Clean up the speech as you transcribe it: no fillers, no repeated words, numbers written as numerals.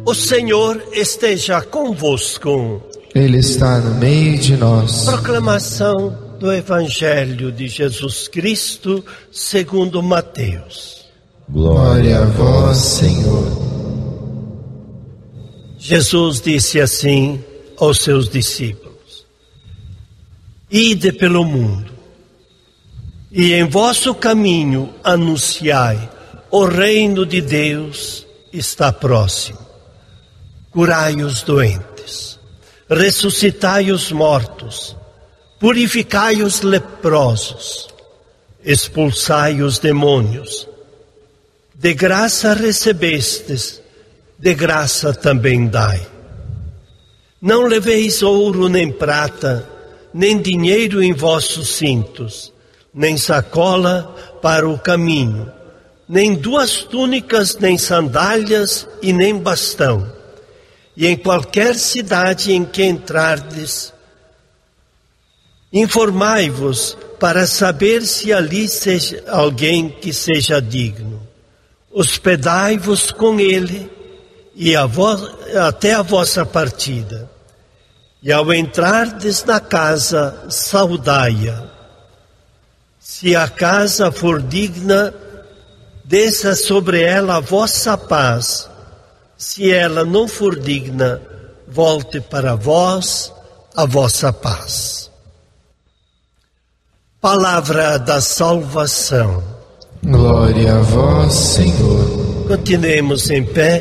O Senhor esteja convosco. Ele está no meio de nós. Proclamação do Evangelho de Jesus Cristo segundo Mateus. Glória a vós, Senhor. Jesus disse assim aos seus discípulos: Ide pelo mundo, e em vosso caminho anunciai: o reino de Deus está próximo. Curai os doentes, ressuscitai os mortos, purificai os leprosos, expulsai os demônios. De graça recebestes, de graça também dai. Não leveis ouro nem prata, nem dinheiro em vossos cintos, nem sacola para o caminho, nem duas túnicas, nem sandálias e nem bastão. E em qualquer cidade em que entrardes, informai-vos para saber se ali seja alguém que seja digno. Hospedai-vos com ele e até a vossa partida. E ao entrardes na casa, saudai-a. Se a casa for digna, desça sobre ela a vossa paz. Se ela não for digna, volte para vós a vossa paz. Palavra da salvação. Glória a vós, Senhor. Continuemos em pé